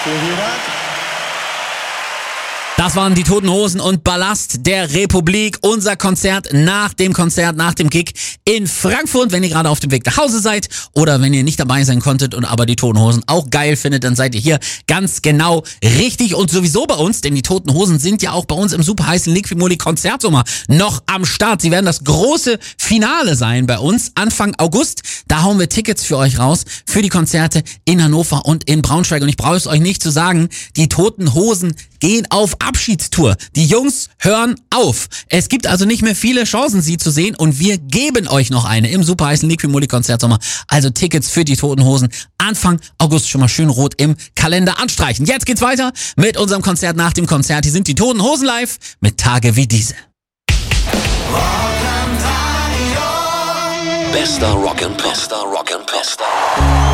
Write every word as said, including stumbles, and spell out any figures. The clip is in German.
Das waren die Toten Hosen und Ballast der Republik. Unser Konzert nach dem Konzert, nach dem Gig in Frankfurt. Wenn ihr gerade auf dem Weg nach Hause seid oder wenn ihr nicht dabei sein konntet und aber die Toten Hosen auch geil findet, dann seid ihr hier ganz genau richtig und sowieso bei uns, denn die Toten Hosen sind ja auch bei uns im super heißen Liquimoli Konzertsommer noch am Start. Sie werden das große Finale sein bei uns Anfang August. Da hauen wir Tickets für euch raus für die Konzerte in Hannover und in Braunschweig. Und ich brauche es euch nicht zu sagen, die Toten Hosen gehen auf Abschiedstour. Die Jungs hören auf. Es gibt also nicht mehr viele Chancen, sie zu sehen und wir geben euch noch eine im super heißen Liquimoli Konzertsommer. Also Tickets für die Toten Hosen Anfang August schon mal schön rot im Kalender anstreichen. Jetzt geht's weiter mit unserem Konzert nach dem Konzert. Hier sind die Toten Hosen live mit Tage wie diese. Bester Rock and Pop. Bester Rock and Pop.